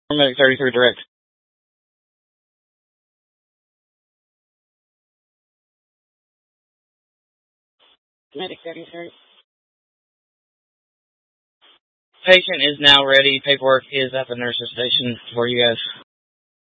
Medic 33 direct. Medic 33. Patient is now ready. Paperwork is at the nurse's station for you guys.